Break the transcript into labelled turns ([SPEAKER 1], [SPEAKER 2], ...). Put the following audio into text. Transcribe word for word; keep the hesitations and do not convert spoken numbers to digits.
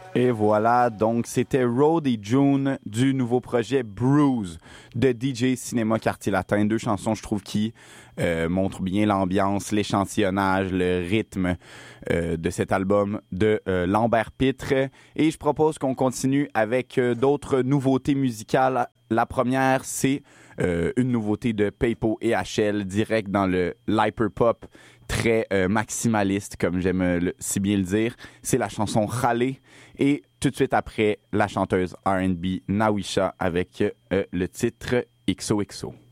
[SPEAKER 1] Et voilà, donc c'était Road et June du nouveau projet Bruise de D J Cinéma Quartier Latin. Deux chansons, je trouve, qui euh, montrent bien l'ambiance, l'échantillonnage, le rythme euh, de cet album de euh, Lambert Pitre. Et je propose qu'on continue avec euh, d'autres nouveautés musicales. La première, c'est euh, une nouveauté de Paypo et H L, direct dans le l'hyperpop très euh, maximaliste, comme j'aime le, si bien le dire. C'est la chanson Râler. Et tout de suite après, la chanteuse R and B Nawisha avec euh, le titre X O X O.